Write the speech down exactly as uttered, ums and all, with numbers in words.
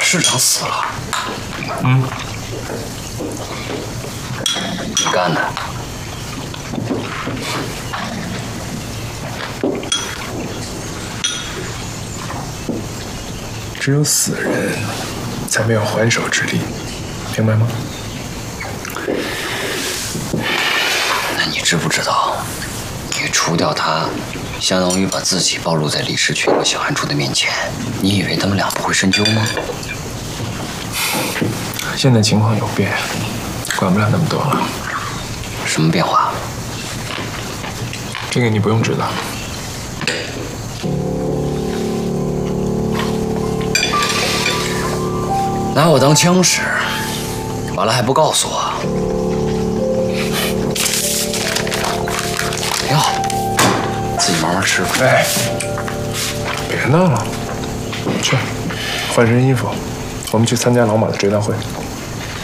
市长死了。 嗯， 你干的。 只有死人，才没有还手之力，明白吗？ 那你知不知道，你除掉他，相当于把自己暴露在李世群和小韩初的面前。你以为他们俩不会深究吗？ 现在情况有变，管不了那么多了。 什么变化？ 这个你不用知道。 拿我当枪使，完了还不告诉我？不要，自己慢慢吃吧。 哎，别闹了，去换身衣服，我们去参加老马的追悼会。